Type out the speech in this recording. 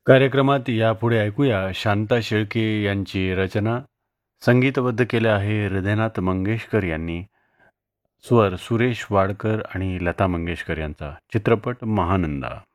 कार्यक्रमात यापुढे ऐकूया शांता शेळके यांची रचना, संगीतबद्ध केले आहे हृदयनाथ मंगेशकर यांनी, स्वर सुरेश वाडकर आणि लता मंगेशकर यांचा. चित्रपट महानंदा.